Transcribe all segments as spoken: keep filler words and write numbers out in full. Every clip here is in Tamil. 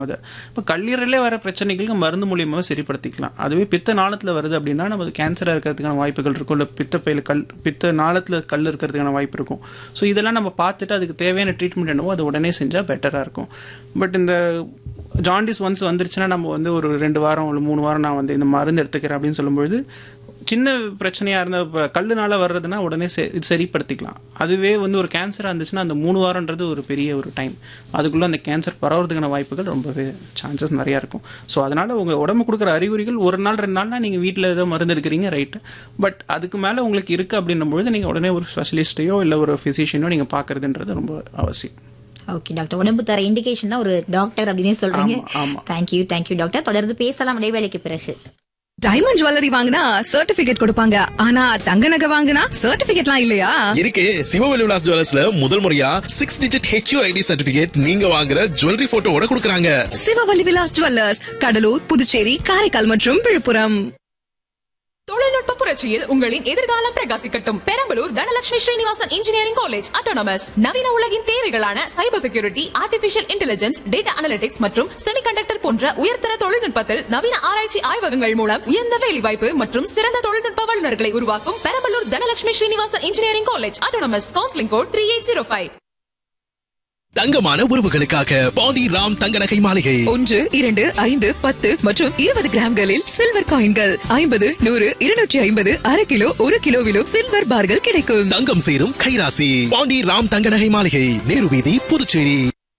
அது இப்போ கல்லீரலே வர பிரச்சனைகளுக்கு மருந்து மூலியமாக சரிப்படுத்திக்கலாம். அதுவே பித்த நாளத்தில் வருது அப்படின்னா நம்ம கேன்சராக இருக்கிறதுக்கான வாய்ப்புகள் இருக்கும், இல்லை பித்தப்பையில் கல் பித்த நாளத்தில் கல் இருக்கிறதுக்கான வாய்ப்பு இருக்கும். ஸோ இதெல்லாம் நம்ம பார்த்துட்டு அதுக்கு தேவையான ட்ரீட்மெண்ட் என்னவோ அது உடனே செஞ்சால் பெட்டராக இருக்கும். பட் இந்த ஜாண்டிஸ் ஒன்ஸ் வந்துருச்சுன்னா நம்ம வந்து ஒரு ரெண்டு வாரம் ஒரு மூணு வாரம் நான் வந்து இந்த மருந்து எடுத்துக்கிறேன் அப்படின்னு சொல்லும்பொழுது சின்ன பிரச்சனையாக இருந்தால் இப்போ கல்லுனால வர்றதுன்னா உடனே செ சரிப்படுத்திக்கலாம். அதுவே வந்து ஒரு கேன்சராக இருந்துச்சுன்னா அந்த மூணு வாரன்றது ஒரு பெரிய ஒரு டைம். அதுக்குள்ளே அந்த கேன்சர் பரவுறதுக்கான வாய்ப்புகள் ரொம்பவே சான்சஸ் நிறையா இருக்கும். ஸோ அதனால் உங்கள் உடம்பு கொடுக்குற அறிகுறிகள் ஒரு நாள் ரெண்டு நாள்னா நீங்கள் வீட்டில் ஏதோ மருந்து எடுக்கிறீங்க, ரைட்டு. பட் அதுக்கு மேலே உங்களுக்கு இருக்குது அப்படின்னும்பொழுது நீங்கள் உடனே ஒரு ஸ்பெஷலிஸ்ட்டையோ இல்லை ஒரு ஃபிசிஷியனோ நீங்கள் பார்க்குறதுன்றது ரொம்ப அவசியம். ஓகே டாக்டர், உடம்பு தர இண்டிகேஷன் தான் ஒரு டாக்டர் அப்படின்னு சொல்றீங்க. Thank you thank you doctor. தொடர்ந்து பேசலாம் இடைவேளைக்கு பிறகு. டைமண்ட் ஜுவல்லரி வாங்கினா சர்டிபிகேட் கொடுப்பாங்க, ஆனா தங்க நகை வாங்கினா சர்டிபிகேட்லாம் இல்லையா? இருக்கு. சிவவெளி விலாஸ் ஜுவல்லர்ஸ்ல முதல் முறையா சிக்ஸ் டிஜிட் ஹெச்யூஐடி சர்டிபிகேட் நீங்க வாங்குற ஜுவல்லரி போட்டோவோட கொடுக்கறாங்க. சிவவெளி விலாஸ் ஜுவல்லர்ஸ், கடலூர், புதுச்சேரி, காரைக்கால் மற்றும் விழுப்புரம். தொழில்நுட்ப புரட்சியில் உங்களின் எதிர்காலம் பிரகாசிக்கட்டும். Perambalur Dhanalakshmi Srinivasan engineering college autonomous நவீன உலகின் தேவைகளான cyber security, artificial intelligence, data analytics மற்றும் செமிகண்டக்டர் போன்ற உயர்தர தொழில்நுட்பத்தில் நவீன ஆராய்ச்சி ஆய்வகங்கள் மூலம் உயர்ந்த வேலைவாய்ப்பு மற்றும் சிறந்த தொழில்நுட்ப வல்லுநர்களை உருவாக்கும் Perambalur Dhanalakshmi Srinivasan engineering college autonomous. Counselling code three eight zero five. தங்கமான உறவுகளுக்காக பாண்டி ராம் தங்க நகை மாளிகை. ஒன்று, இரண்டு, ஐந்து, பத்து மற்றும் இருபது கிராம்களில் சில்வர் காயின்கள், ஐம்பது, நூறு, இருநூற்றி ஐம்பது, அரை கிலோ, ஒரு கிலோவிலும் சில்வர் பார்கள் கிடைக்கும். தங்கம் சேரும் கைராசி பாண்டி ராம் தங்க நகை மாளிகை, நேரு வீதி, புதுச்சேரி.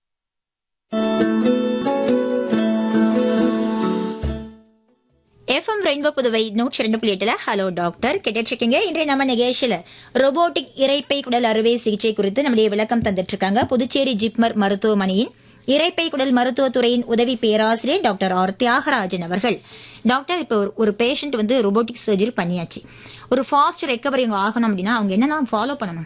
எஃப்எம் ரெயின்போ புதுவை நூற்றி ரெண்டு புள்ளி எட்டுல ஹலோ டாக்டர் கேட்டுருக்கீங்க. இன்றைய நம்ம நிகழ்ச்சியில ரோபோட்டிக் இரைப்பை குடல் அறுவை சிகிச்சை குறித்து நம்முடைய விளக்கம் தந்துட்டு இருக்காங்க புதுச்சேரி ஜிப்மர் மருத்துவமனையின் இரைப்பை குடல் மருத்துவத்துறையின் உதவி பேராசிரியர் டாக்டர் ஆர் தியாகராஜன் அவர்கள். டாக்டர், இப்போ ஒரு பேஷண்ட் வந்து ரோபோட்டிக் சர்ஜரி பண்ணியாச்சு, ஒரு ஃபாஸ்ட் ரெக்கவரி ஆகணும் அப்படின்னா அவங்க என்னெல்லாம் ஃபாலோ பண்ணணும்?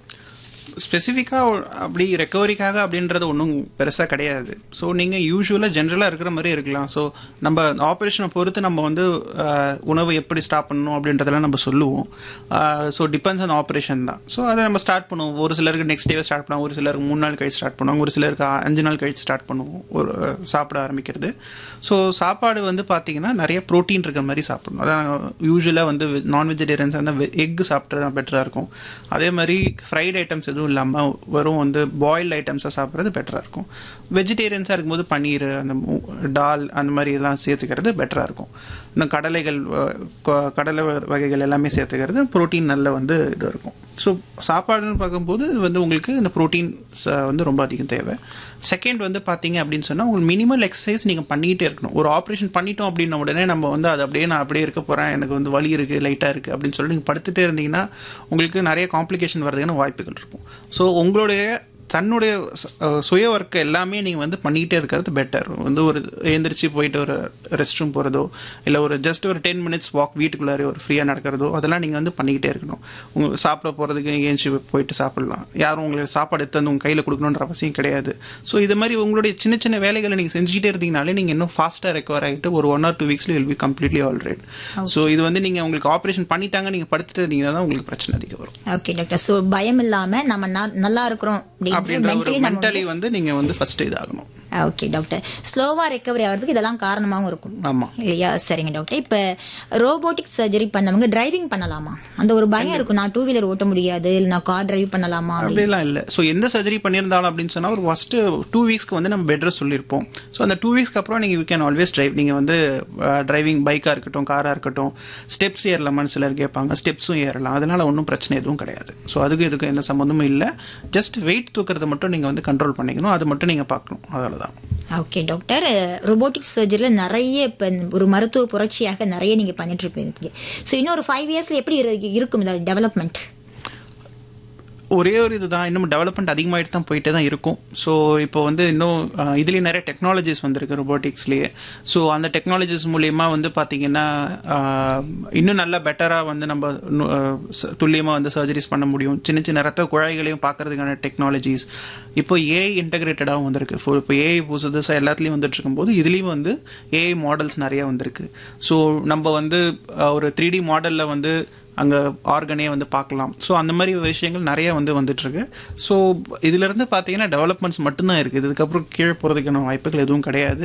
ஸ்பெசிஃபிக்காக அப்படி ரெக்கவரிக்காக அப்படின்றது ஒன்றும் பெருசாக கிடையாது. ஸோ நீங்கள் யூஸ்வலாக ஜென்ரலாக இருக்கிற மாதிரி இருக்கலாம். ஸோ நம்ம ஆப்ரேஷனை பொறுத்து நம்ம வந்து உணவு எப்படி ஸ்டாப் பண்ணணும் அப்படின்றதெல்லாம் நம்ம சொல்லுவோம். ஸோ டிபெண்ட்ஸ் ஆன் ஆப்ரேஷன் தான். ஸோ அதை நம்ம ஸ்டார்ட் பண்ணுவோம். ஒரு சிலருக்கு நெக்ஸ்ட் டே ஸ்டார்ட் பண்ணுவோம், ஒரு சிலருக்கு மூணு நாள் கழிச்சு ஸ்டார்ட் பண்ணுவோம், ஒரு சிலருக்கு அஞ்சு நாள் கழிச்சு ஸ்டார்ட் பண்ணுவோம் ஒரு சாப்பிட ஆரம்பிக்கிறது. ஸோ சாப்பாடு வந்து பார்த்தீங்கன்னா நிறைய ப்ரோட்டீன் இருக்கிற மாதிரி சாப்பிடணும். அதான் யூஸ்வலாக வந்து நான் வெஜிடேரியன்ஸ் அந்த எக் சாப்பிட்றது பெட்டராக இருக்கும். அதே மாதிரி ஃப்ரைட் ஐட்டம்ஸ் எதுவும் இல்லாமல் வெறும் வந்து பாயில்ட் ஐட்டம்ஸாக சாப்பிட்றது பெட்டராக இருக்கும். வெஜிடேரியன்ஸாக இருக்கும்போது பன்னீர், அந்த டால் அந்த மாதிரி எல்லாம் சேர்த்துக்கிறது பெட்டராக இருக்கும். இன்னும் கடலைகள், கடலை வகைகள் எல்லாமே சேர்த்துக்கிறது ப்ரோட்டீன் நல்ல வந்து இது இருக்கும். ஸோ சாப்பாடுன்னு பார்க்கும்போது இது வந்து உங்களுக்கு இந்த ப்ரோட்டீன் வந்து ரொம்ப அதிகம் தேவை. செகண்ட் வந்து பார்த்தீங்க அப்படின்னு சொன்னால் உங்களுக்கு மினிமல் எக்ஸசைஸ் நீங்கள் பண்ணிகிட்டே இருக்கணும். ஒரு ஆப்ரேஷன் பண்ணிட்டோம் அப்படின்ன உடனே நம்ம வந்து அது அப்படியே நான் அப்படியே இருக்க போகிறேன், எனக்கு வந்து வலி இருக்குது, லைட்டாக இருக்குது அப்படின்னு சொல்லி நீங்கள் படுத்துகிட்டே இருந்தீங்கன்னா உங்களுக்கு நிறைய காம்ப்ளிகேஷன் வர்றதுக்கான வாய்ப்புகள் இருக்கும். ஸோ உங்களுடைய தன்னுடைய சுய ஒர்க்கு எல்லாமே நீங்கள் வந்து பண்ணிக்கிட்டே இருக்கிறது பெட்டர். வந்து ஒரு எழுந்திரிச்சு போயிட்டு ஒரு ரெஸ்ட் ரூம் போகிறதோ இல்லை ஒரு ஜஸ்ட் ஒரு டென் மினிட்ஸ் வாக் வீட்டுக்குள்ளாரே ஒரு ஃப்ரீயாக நடக்கிறதோ அதெல்லாம் நீங்கள் வந்து பண்ணிக்கிட்டே இருக்கணும். உங்கள் சாப்பிட போகிறதுக்கு ஏஞ்சி போயிட்டு சாப்பிட்லாம். யாரும் உங்களுக்கு சாப்பாடு எடுத்து வந்து உங்கள் கையில் கொடுக்கணுன்ற அவசியம் கிடையாது. ஸோ இது மாதிரி உங்களுடைய சின்ன சின்ன வேலைகளை நீங்கள் செஞ்சுக்கிட்டே இருந்தீங்கனாலே நீங்கள் இன்னும் ஃபாஸ்ட்டாக ரெக்கவர் ஆகிட்டு ஒரு one R two வீக்ஸில் will be completely all right. So இது வந்து நீங்கள் உங்களுக்கு ஆப்ரேஷன் பண்ணிட்டாங்க நீங்கள் படுத்துட்டு இருந்தீங்கன்னா தான் உங்களுக்கு பிரச்சனை அதிகம் வரும். ஓகே டாக்டர், ஸோ பயம் இல்லாமல் நம்ம நல்லா இருக்கிறோம் அப்படின்ற ஒரு மென்டலி வந்து நீங்க வந்து ஃபர்ஸ்ட் இதாகணும். ஓகே டாக்டர், ஸ்லோவா ரெக்கவரி ஆகிறதுக்கு இதெல்லாம் காரணமாகவும் இருக்கும். ஆமா இல்லையா? சரிங்க டாக்டர், இப்ப ரோபோட்டிக் சர்ஜரி பண்ணவங்க டிரைவிங் பண்ணலாமா? அந்த ஒரு பயம் இருக்கும், நான் டூ வீலர் ஓட்ட முடியாது, இல்லை நான் கார் டிரைவ் பண்ணலாமா? அப்படிலாம் இல்லை. ஸோ எந்த சர்ஜரி பண்ணியிருந்தாலும் அப்படின்னு சொன்னால் ஒரு ஃபர்ஸ்ட் டூ வீக்ஸ்க்கு வந்து நம்ம பெட் ரெஸ்ட் சொல்லியிருப்போம். ஸோ அந்த டூ வீக்ஸ்க்கு அப்புறம் நீங்கள் யூ கேன் ஆல்வேஸ் டிரைவ். நீங்கள் வந்து டிரைவிங் பைக்காக இருக்கட்டும், காராக இருக்கட்டும், ஸ்டெப்ஸ் ஏறலாமான்னு சிலர் கேட்பாங்க, ஸ்டெப்ஸும் ஏறலாம். அதனால ஒன்றும் பிரச்சனை எதுவும் கிடையாது. ஸோ அதுக்கு இதுக்கு எந்த சம்மந்தமும் இல்லை. ஜஸ்ட் வெயிட் தூக்கிறத மட்டும் நீங்கள் வந்து கண்ட்ரோல் பண்ணிக்கணும், அது மட்டும் நீங்கள் பார்க்கணும், அவ்வளோதான். ஓகே டாக்டர், ரோபோட்டிக் சர்ஜரியில நிறைய இப்போ ஒரு மருத்துவ புரட்சியாக நிறைய நீங்க பண்ணிட்டு இருப்பீங்க. ஸோ இன்னும் ஒரு ஃபைவ் இயர்ஸ்ல எப்படி இருக்கும் இந்த டெவலப்மெண்ட்? ஒரே ஒரு இதுதான், இன்னும் டெவலப்மெண்ட் அதிகமாகிட்டு தான் போயிட்டே தான் இருக்கும். ஸோ இப்போ வந்து இன்னும் இதுலேயே நிறைய டெக்னாலஜிஸ் வந்திருக்கு ரோபோட்டிக்ஸ்லேயே. ஸோ அந்த டெக்னாலஜிஸ் மூலயமா வந்து பார்த்திங்கன்னா இன்னும் நல்லா பெட்டராக வந்து நம்ம துல்லியமாக வந்து சர்ஜரிஸ் பண்ண முடியும். சின்ன சின்ன ரத்த குழாய்களையும் பார்க்கறதுக்கான டெக்னாலஜிஸ் இப்போ ஏஐ இன்டகிரேட்டடாகவும் வந்திருக்கு. இப்போ ஏஐ புதுசாக எல்லாத்துலேயும் வந்துட்டு இருக்கும்போது இதுலேயும் வந்து ஏஐ மாடல்ஸ் நிறையா வந்திருக்கு. ஸோ நம்ம வந்து ஒரு த்ரீ டி மாடலில் வந்து அங்கே ஆர்கனே வந்து பார்க்கலாம். ஸோ அந்த மாதிரி விஷயங்கள் நிறைய வந்து வந்துட்டுருக்கு. ஸோ இதிலிருந்து பார்த்தீங்கன்னா டெவலப்மெண்ட்ஸ் மட்டும்தான் இருக்குது. இதுக்கப்புறம் கீழே போகிறதுக்கான வாய்ப்புகள் எதுவும் கிடையாது.